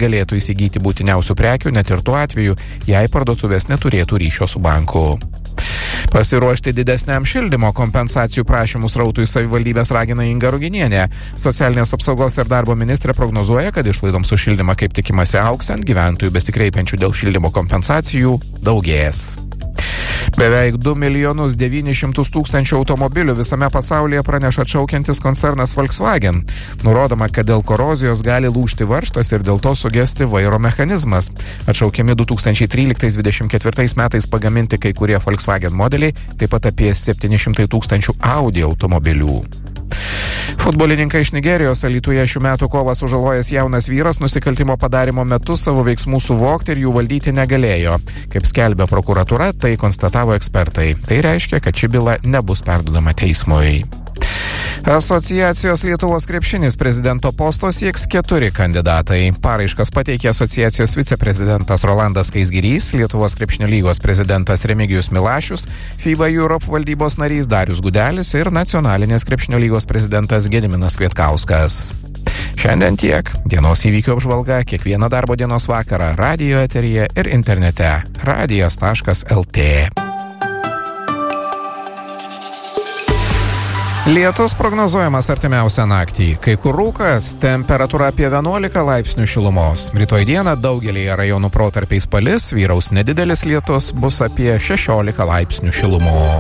galėtų įsigyti būtiniausių prekių net ir tuo atveju, jei parduotuvės neturėtų ryšio su banku. Pasiruošti didesniam šildymo kompensacijų prašymų srautui savivaldybės ragina Inga Ruginienė. Socialinės apsaugos ir darbo ministrė prognozuoja, kad išlaidoms už šildymą kaip tikimasi auksant, gyventojų besikreipiančių dėl šildymo kompensacijų daugės. Beveik 2 900 000 automobilių visame pasaulyje praneša atšaukiantis koncernas Volkswagen. Nurodoma, kad dėl korozijos gali lūžti varžtas ir dėl to sugesti vairo mechanizmas. Atšaukiami 2013-2024 metais pagaminti kai kurie Volkswagen modeliai, taip pat apie 700 000 Audi automobilių. Futbolininkai iš Nigerijos Alytuje šių metų kovą sužalojęs jaunas vyras nusikaltimo padarimo metu savo veiksmų suvokti ir jų valdyti negalėjo. Kaip skelbia prokuratūra, tai konstatavo ekspertai. Tai reiškia, kad ši byla nebus perduodama teismui. Asociacijos Lietuvos krepšinis prezidento posto sieks 4 kandidatai. Paraiškas pateikė asociacijos viceprezidentas Rolandas Skaisgirys, Lietuvos krepšinio lygos prezidentas Remigijus Milašius, FIBA Europe valdybos narys Darius Gudelis ir nacionalinės krepšinio lygos prezidentas Gediminas Kvietkauskas. Šiandien tiek. Dienos įvykių apžvalga kiekvieną darbo dienos vakarą radijo eteryje ir internete radijas.lt. Lietus prognozuojamas artimiausią naktį. Kai kur rūkas, temperatūra apie 11 laipsnių šilumos. Rytoj dieną daugelėje rajonų protarpiais palis, vyraus nedidelis lietus, bus apie 16 laipsnių šilumos.